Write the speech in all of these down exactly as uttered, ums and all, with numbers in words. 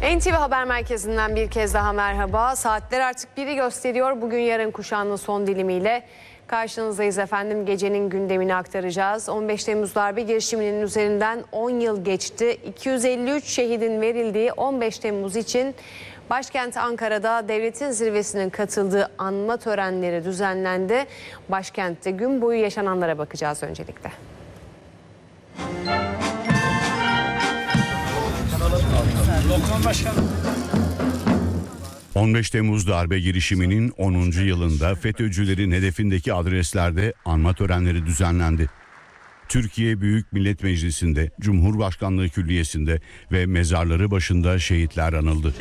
N T V Haber Merkezi'nden bir kez daha merhaba. Saatler artık biri gösteriyor. Bugün yarın kuşağının son dilimiyle karşınızdayız efendim. Gecenin gündemini aktaracağız. on beş Temmuz darbe girişiminin üzerinden on yıl geçti. iki yüz elli üç şehidin verildiği on beş Temmuz için başkent Ankara'da devletin zirvesinin katıldığı anma törenleri düzenlendi. Başkentte gün boyu yaşananlara bakacağız öncelikle. on beş Temmuz darbe girişiminin onuncu yılında FETÖ'cülerin hedefindeki adreslerde anma törenleri düzenlendi. Türkiye Büyük Millet Meclisi'nde, Cumhurbaşkanlığı Külliyesi'nde ve mezarları başında şehitler anıldı.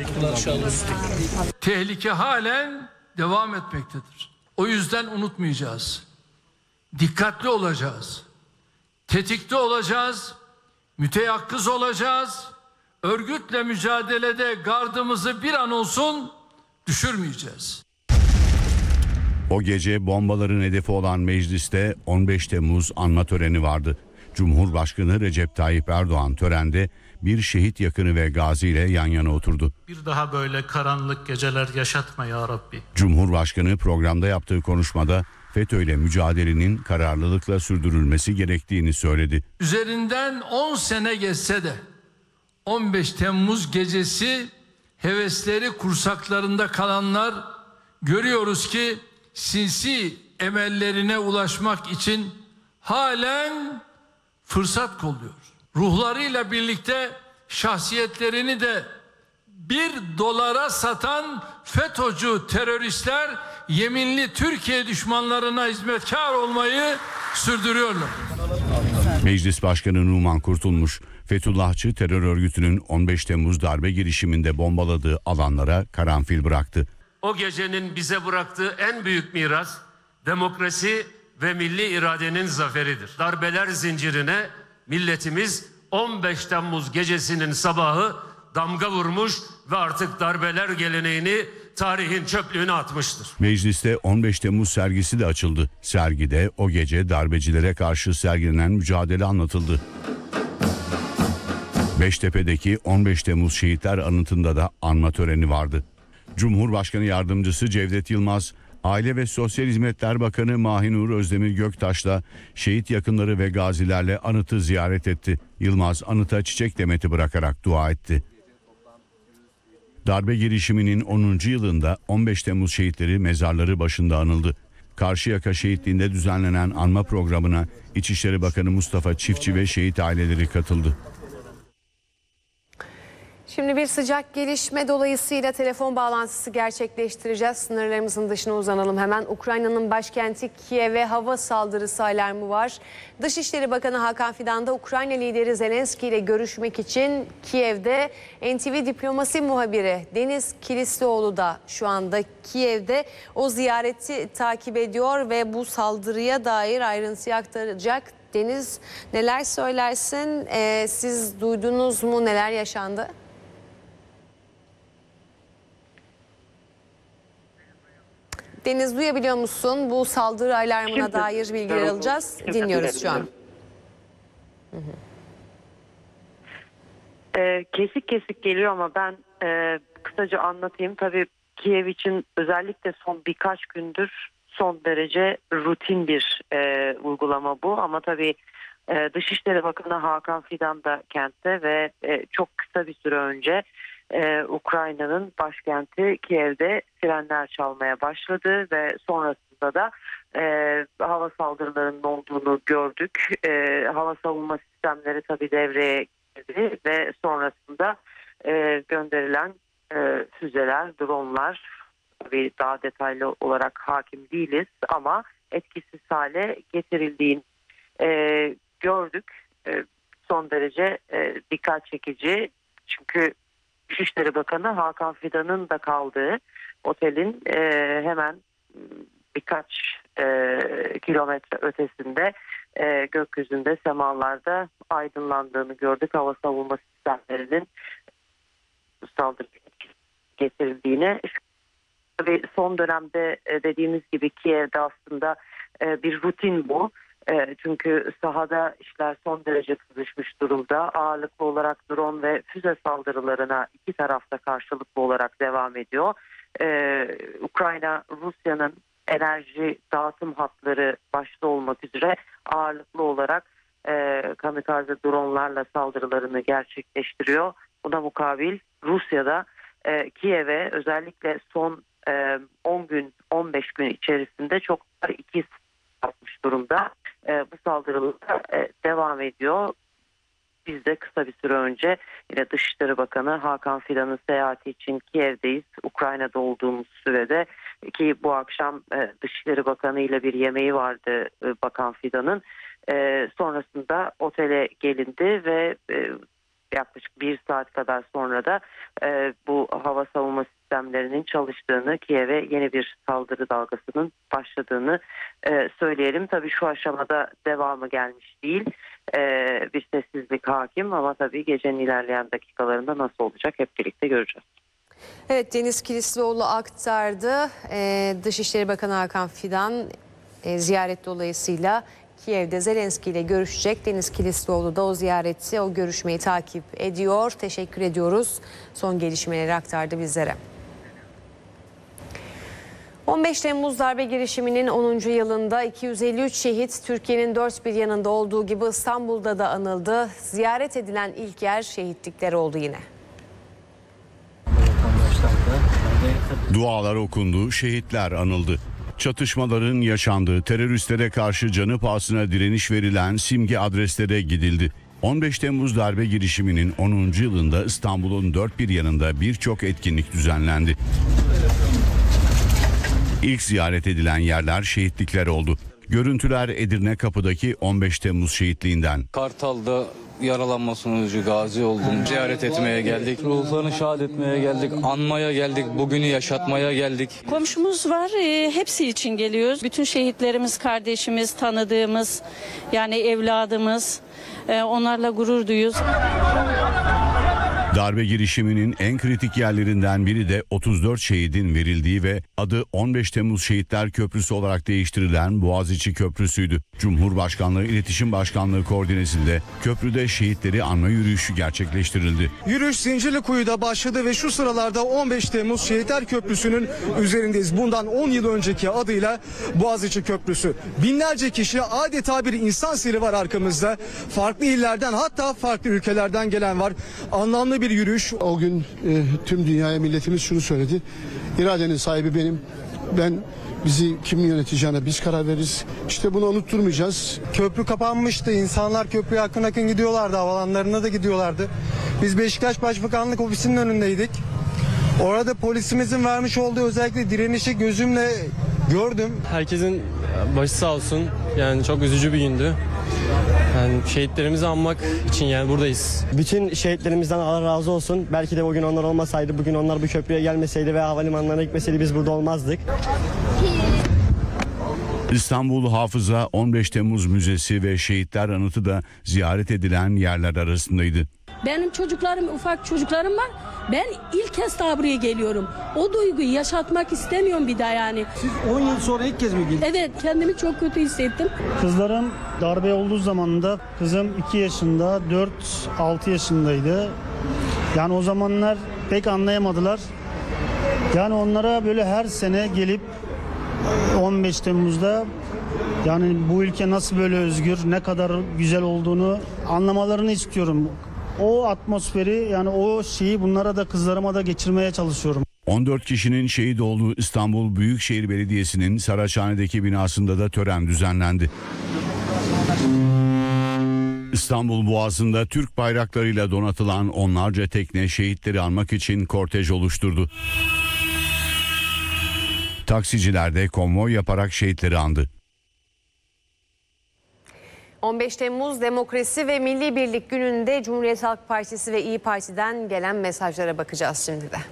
Tehlike halen devam etmektedir. O yüzden unutmayacağız. Dikkatli olacağız. Tetikte olacağız. Müteyakkız olacağız. Örgütle mücadelede gardımızı bir an olsun düşürmeyeceğiz. O gece bombaların hedefi olan mecliste on beş Temmuz anma töreni vardı. Cumhurbaşkanı Recep Tayyip Erdoğan törende bir şehit yakını ve gazi ile yan yana oturdu. Bir daha böyle karanlık geceler yaşatma ya Rabbi. Cumhurbaşkanı programda yaptığı konuşmada FETÖ ile mücadelenin kararlılıkla sürdürülmesi gerektiğini söyledi. Üzerinden on sene geçse de on beş Temmuz gecesi hevesleri kursaklarında kalanlar görüyoruz ki sinsi emellerine ulaşmak için halen fırsat kolluyor. Ruhlarıyla birlikte şahsiyetlerini de bir dolara satan FETÖ'cü teröristler yeminli Türkiye düşmanlarına hizmetkar olmayı sürdürüyorlar. Meclis Başkanı Numan Kurtulmuş, Fethullahçı terör örgütünün on beş Temmuz darbe girişiminde bombaladığı alanlara karanfil bıraktı. O gecenin bize bıraktığı en büyük miras demokrasi ve milli iradenin zaferidir. Darbeler zincirine milletimiz on beş Temmuz gecesinin sabahı damga vurmuş ve artık darbeler geleneğini tarihin çöplüğüne atmıştır. Mecliste on beş Temmuz sergisi de açıldı. Sergide o gece darbecilere karşı sergilenen mücadele anlatıldı. Beştepe'deki on beş Temmuz şehitler anıtında da anma töreni vardı. Cumhurbaşkanı Yardımcısı Cevdet Yılmaz, Aile ve Sosyal Hizmetler Bakanı Mahinur Özdemir Göktaş'la şehit yakınları ve gazilerle anıtı ziyaret etti. Yılmaz anıta çiçek demeti bırakarak dua etti. Darbe girişiminin onuncu yılında on beş Temmuz şehitleri mezarları başında anıldı. Karşıyaka şehitliğinde düzenlenen anma programına İçişleri Bakanı Mustafa Çiftçi ve şehit aileleri katıldı. Şimdi bir sıcak gelişme dolayısıyla telefon bağlantısı gerçekleştireceğiz. Sınırlarımızın dışına uzanalım hemen. Ukrayna'nın başkenti Kiev'e hava saldırısı alarmı var. Dışişleri Bakanı Hakan Fidan da Ukrayna lideri Zelenski ile görüşmek için Kiev'de. N T V diplomasi muhabiri Deniz Kilislioğlu da şu anda Kiev'de. O ziyareti takip ediyor ve bu saldırıya dair ayrıntıyı aktaracak. Deniz, neler söylersin? Ee, siz duydunuz mu? Neler yaşandı? Deniz, duyabiliyor musun? Bu saldırı alarmına Şimdi, dair bilgiler alacağız. Dinliyoruz şu an. Hı hı. Ee, kesik kesik geliyor ama ben e, kısaca anlatayım. Tabii Kiev için özellikle son birkaç gündür son derece rutin bir e, uygulama bu. Ama tabii e, Dışişleri Bakanı Hakan Fidan da kentte ve e, çok kısa bir süre önce Ee, Ukrayna'nın başkenti Kiev'de sirenler çalmaya başladı ve sonrasında da e, hava saldırılarının olduğunu gördük. E, hava savunma sistemleri tabii devreye girdi ve sonrasında e, gönderilen e, füzeler, dronlar, tabii daha detaylı olarak hakim değiliz ama etkisiz hale getirildiğini e, gördük. E, son derece e, dikkat çekici, çünkü Dışişleri Bakanı Hakan Fidan'ın da kaldığı otelin e, hemen birkaç e, kilometre ötesinde e, gökyüzünde, semalarda aydınlandığını gördük. Hava savunma sistemlerinin saldırı getirildiğini. Tabii son dönemde e, dediğimiz gibi Kiev'de aslında e, bir rutin bu. E, çünkü sahada işler son derece kızışmış durumda. Ağırlıklı olarak drone ve füze saldırılarına iki tarafta karşılıklı olarak devam ediyor. E, Ukrayna, Rusya'nın enerji dağıtım hatları başta olmak üzere ağırlıklı olarak e, kamikaze dronlarla saldırılarını gerçekleştiriyor. Buna mukabil Rusya'da e, Kiev'e özellikle son e, on gün on beş gün içerisinde çok iki yapmış durumda. E, bu saldırılar e, devam ediyor. Biz de kısa bir süre önce yine Dışişleri Bakanı Hakan Fidan'ın seyahati için Kiev'deyiz. Ukrayna'da olduğumuz sürede ki bu akşam e, Dışişleri Bakanı ile bir yemeği vardı e, Bakan Fidan'ın. E, sonrasında otele gelindi ve e, yaklaşık bir saat kadar sonra da e, bu hava savunma sistemlerinin çalıştığını, Kiev'e yeni bir saldırı dalgasının başladığını e, söyleyelim. Tabii şu aşamada devamı gelmiş değil. E, bir sessizlik hakim ama tabii gecenin ilerleyen dakikalarında nasıl olacak hep birlikte göreceğiz. Evet, Deniz Kilislioğlu aktardı. Ee, Dışişleri Bakanı Hakan Fidan e, ziyaret dolayısıyla Kiev'de Zelenski ile görüşecek. Deniz Kilislioğlu da o ziyareti, o görüşmeyi takip ediyor. Teşekkür ediyoruz. Son gelişmeleri aktardı bizlere. on beş Temmuz darbe girişiminin onuncu yılında iki yüz elli üç şehit Türkiye'nin dört bir yanında olduğu gibi İstanbul'da da anıldı. Ziyaret edilen ilk yer şehitlikler oldu yine. Dualar okundu, şehitler anıldı. Çatışmaların yaşandığı, teröristlere karşı canı pahasına direniş verilen simge adreslere gidildi. on beş Temmuz darbe girişiminin onuncu yılında İstanbul'un dört bir yanında birçok etkinlik düzenlendi. İlk ziyaret edilen yerler şehitlikler oldu. Görüntüler Edirne Kapı'daki on beş Temmuz şehitliğinden. Kartal'da yaralanma sonucu gazi oldum. Ziyaret etmeye geldik. Ruhlarını şad etmeye geldik. Anmaya geldik. Bugünü yaşatmaya geldik. Komşumuz var. E, hepsi için geliyoruz. Bütün şehitlerimiz kardeşimiz, tanıdığımız, yani evladımız. E, onlarla gurur duyuyoruz. Darbe girişiminin en kritik yerlerinden biri de otuz dört şehidin verildiği ve adı on beş Temmuz Şehitler Köprüsü olarak değiştirilen Boğaziçi Köprüsü'ydü. Cumhurbaşkanlığı İletişim Başkanlığı koordinesinde köprüde şehitleri anma yürüyüşü gerçekleştirildi. Yürüyüş Zincirlikuyu'da başladı ve şu sıralarda on beş Temmuz Şehitler Köprüsü'nün üzerindeyiz. Bundan on yıl önceki adıyla Boğaziçi Köprüsü. Binlerce kişi, adeta bir insan seli var arkamızda. Farklı illerden, hatta farklı ülkelerden gelen var. Anlamlı bir yürüyüş. O gün e, tüm dünyaya milletimiz şunu söyledi. İradenin sahibi benim. Ben bizi kim yöneteceğine biz karar veririz. İşte bunu unutturmayacağız. Köprü kapanmıştı. İnsanlar köprüye akın akın gidiyorlardı. Havalanlarına da gidiyorlardı. Biz Beşiktaş Başbakanlık Ofisi'nin önündeydik. Orada polisimizin vermiş olduğu özellikle direnişi gözümle gördüm. Herkesin başı sağ olsun. Yani çok üzücü bir gündü. Yani şehitlerimizi anmak için yani buradayız. Bütün şehitlerimizden Allah razı olsun. Belki de bugün onlar olmasaydı, bugün onlar bu köprüye gelmeseydi ve havalimanlarına gitmeseydi biz burada olmazdık. İstanbul Hafıza on beş Temmuz Müzesi ve Şehitler Anıtı da ziyaret edilen yerler arasındaydı. Benim çocuklarım, ufak çocuklarım var. Ben ilk kez daha buraya geliyorum. O duyguyu yaşatmak istemiyorum bir daha yani. Siz on yıl sonra ilk kez mi geldiniz? Evet, kendimi çok kötü hissettim. Kızlarım darbe olduğu zamanında kızım iki yaşında, dört altı yaşındaydı. Yani o zamanlar pek anlayamadılar. Yani onlara böyle her sene gelip on beş Temmuz'da yani bu ülke nasıl böyle özgür, ne kadar güzel olduğunu anlamalarını istiyorum. O atmosferi, yani o şeyi bunlara da, kızlarıma da geçirmeye çalışıyorum. on dört kişinin şehit olduğu İstanbul Büyükşehir Belediyesi'nin Saraçhane'deki binasında da tören düzenlendi. İstanbul Boğazı'nda Türk bayraklarıyla donatılan onlarca tekne şehitleri anmak için kortej oluşturdu. Taksiciler de konvoy yaparak şehitleri andı. on beş Temmuz Demokrasi ve Milli Birlik Günü'nde Cumhuriyet Halk Partisi ve İYİ Parti'den gelen mesajlara bakacağız şimdi de.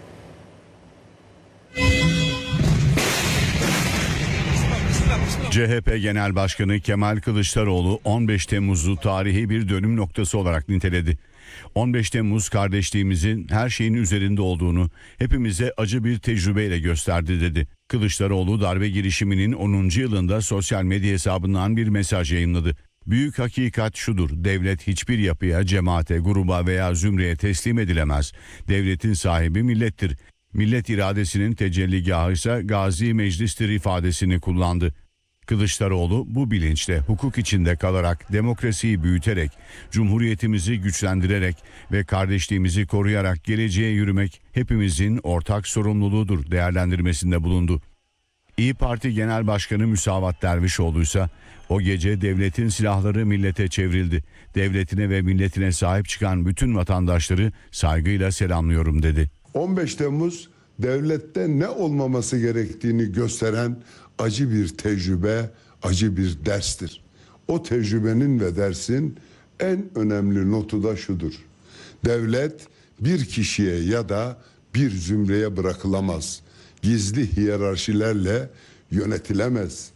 C H P Genel Başkanı Kemal Kılıçdaroğlu on beş Temmuz'u tarihi bir dönüm noktası olarak niteledi. on beş Temmuz kardeşliğimizin her şeyin üzerinde olduğunu hepimize acı bir tecrübeyle gösterdi dedi. Kılıçdaroğlu darbe girişiminin onuncu yılında sosyal medya hesabından bir mesaj yayınladı. Büyük hakikat şudur: devlet hiçbir yapıya, cemaate, gruba veya zümreye teslim edilemez. Devletin sahibi millettir. Millet iradesinin tecelligahı ise Gazi Meclis'tir ifadesini kullandı. Kılıçdaroğlu bu bilinçle hukuk içinde kalarak, demokrasiyi büyüterek, cumhuriyetimizi güçlendirerek ve kardeşliğimizi koruyarak geleceğe yürümek hepimizin ortak sorumluluğudur değerlendirmesinde bulundu. İYİ Parti Genel Başkanı Müsavat Dervişoğlu ise o gece devletin silahları millete çevrildi. Devletine ve milletine sahip çıkan bütün vatandaşları saygıyla selamlıyorum dedi. on beş Temmuz devlette ne olmaması gerektiğini gösteren acı bir tecrübe, acı bir derstir. O tecrübenin ve dersin en önemli notu da şudur: devlet bir kişiye ya da bir zümreye bırakılamaz. Gizli hiyerarşilerle yönetilemez.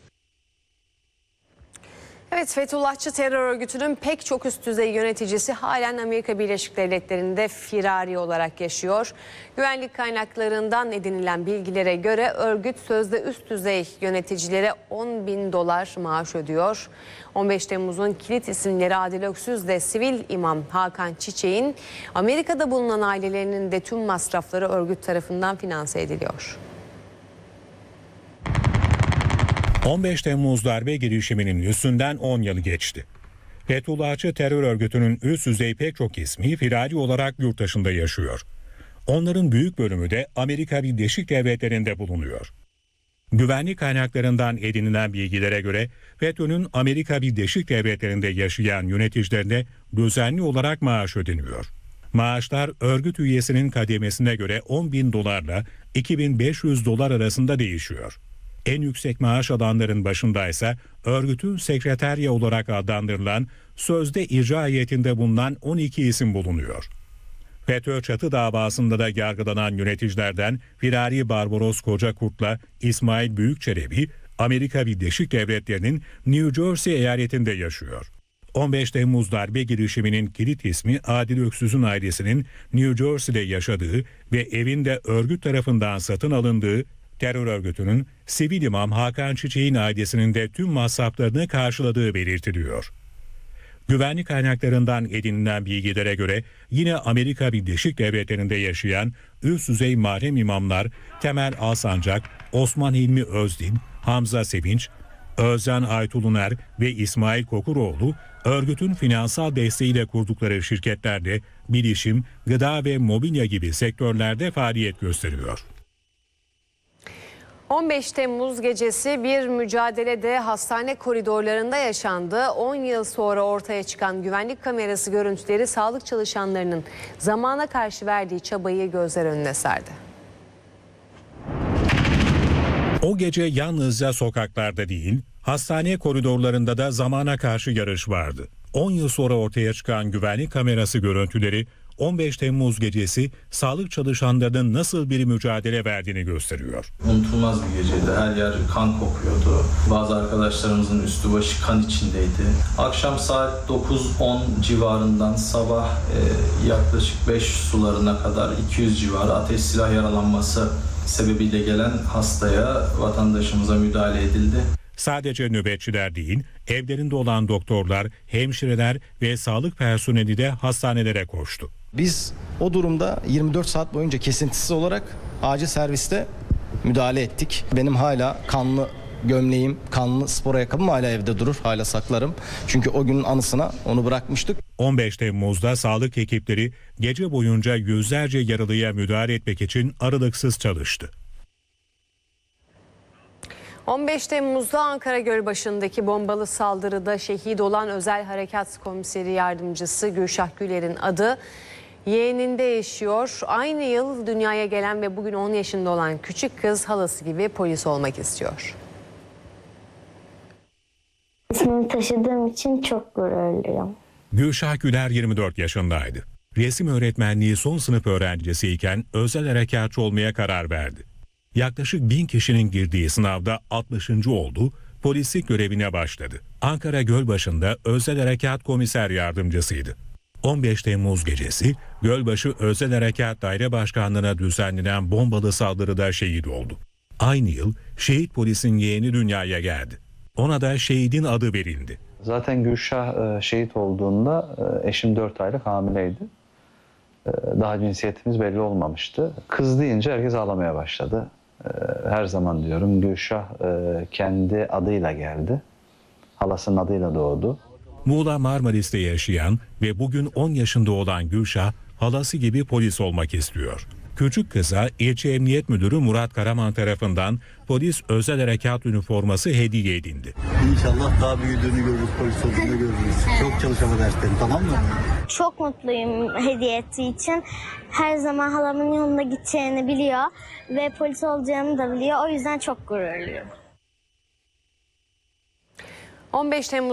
Evet, Fethullahçı terör örgütünün pek çok üst düzey yöneticisi halen Amerika Birleşik Devletleri'nde firari olarak yaşıyor. Güvenlik kaynaklarından edinilen bilgilere göre örgüt sözde üst düzey yöneticilere on bin dolar maaş ödüyor. on beş Temmuz'un kilit isimleri Adil Öksüz de sivil imam Hakan Çiçek'in Amerika'da bulunan ailelerinin de tüm masrafları örgüt tarafından finanse ediliyor. on beş Temmuz darbe girişiminin üstünden on yıl geçti. Fethullahçı terör örgütünün üst düzey pek çok ismi firari olarak yurt dışında yaşıyor. Onların büyük bölümü de Amerika Birleşik Devletleri'nde bulunuyor. Güvenlik kaynaklarından edinilen bilgilere göre FETÖ'nün Amerika Birleşik Devletleri'nde yaşayan yöneticilerine düzenli olarak maaş ödeniyor. Maaşlar örgüt üyesinin kademesine göre on bin dolarla iki bin beş yüz dolar arasında değişiyor. En yüksek maaş alanların başındaysa örgütün sekreterya olarak adlandırılan sözde icra heyetinde bulunan on iki isim bulunuyor. FETÖ çatı davasında da yargılanan yöneticilerden firari Barbaros Kocakurt'la İsmail Büyükçelebi Amerika Birleşik Devletleri'nin New Jersey eyaletinde yaşıyor. on beş Temmuz darbe girişiminin kilit ismi Adil Öksüz'ün ailesinin New Jersey'de yaşadığı ve evinde örgüt tarafından satın alındığı, terör örgütünün sivil imam Hakan Çiçek'in ailesinin de tüm masraflarını karşıladığı belirtiliyor. Güvenlik kaynaklarından edinilen bilgilere göre yine Amerika Birleşik Devletleri'nde yaşayan üst düzey mahrem imamlar Temel Alsancak, Osman Hilmi Özdin, Hamza Sevinç, Özcan Aytuluner ve İsmail Kokuroğlu örgütün finansal desteğiyle kurdukları şirketlerde bilişim, gıda ve mobilya gibi sektörlerde faaliyet gösteriyor. on beş Temmuz gecesi bir mücadelede hastane koridorlarında yaşandı. on yıl sonra ortaya çıkan güvenlik kamerası görüntüleri sağlık çalışanlarının zamana karşı verdiği çabayı gözler önüne serdi. O gece yalnızca sokaklarda değil, hastane koridorlarında da zamana karşı yarış vardı. on yıl sonra ortaya çıkan güvenlik kamerası görüntüleri on beş Temmuz gecesi sağlık çalışanlarının nasıl bir mücadele verdiğini gösteriyor. Unutulmaz bir geceydi. Her yer kan kokuyordu. Bazı arkadaşlarımızın üstü başı kan içindeydi. Akşam saat dokuz on civarından sabah e, yaklaşık beş sularına kadar iki yüz civarı ateş silah yaralanması sebebiyle gelen hastaya, vatandaşımıza müdahale edildi. Sadece nöbetçiler değil, evlerinde olan doktorlar, hemşireler ve sağlık personeli de hastanelere koştu. Biz o durumda yirmi dört saat boyunca kesintisiz olarak acil serviste müdahale ettik. Benim hala kanlı gömleğim, kanlı spor ayakkabım hala evde durur, hala saklarım. Çünkü o günün anısına onu bırakmıştık. on beş Temmuz'da sağlık ekipleri gece boyunca yüzlerce yaralıya müdahale etmek için aralıksız çalıştı. on beş Temmuz'da Ankara Gölbaşı'ndaki bombalı saldırıda şehit olan Özel Harekat Komiseri Yardımcısı Gülşah Güler'in adı yeğeninde yaşıyor. Aynı yıl dünyaya gelen ve bugün on yaşında olan küçük kız halası gibi polis olmak istiyor. İsmini taşıdığım için çok gururluyum. Gülşah Güler yirmi dört yaşındaydı. Resim öğretmenliği son sınıf öğrencisiyken özel harekatçı olmaya karar verdi. Yaklaşık bin kişinin girdiği sınavda altmışıncı oldu, polislik görevine başladı. Ankara Gölbaşı'nda Özel Harekat Komiser Yardımcısıydı. on beş Temmuz gecesi Gölbaşı Özel Harekat Daire Başkanlığı'na düzenlenen bombalı saldırıda şehit oldu. Aynı yıl şehit polisin yeğeni dünyaya geldi. Ona da şehidin adı verildi. Zaten Gülşah şehit olduğunda eşim dört aylık hamileydi. Daha cinsiyetimiz belli olmamıştı. Kız deyince herkes ağlamaya başladı. Her zaman diyorum Gülşah kendi adıyla geldi. Halasının adıyla doğdu. Muğla Marmaris'te yaşayan ve bugün on yaşında olan Gülşah halası gibi polis olmak istiyor. Küçük kıza ilçe emniyet müdürü Murat Karaman tarafından polis özel harekat üniforması hediye edildi. İnşallah daha büyüdüğünü görürüz, polis olduğunu görürüz. Çok çalışama derslerim, tamam mı? Çok mutluyum hediye ettiği için. Her zaman halamın yanına gideceğini biliyor ve polis olacağını da biliyor. O yüzden çok gururluyum. on beş Temmuz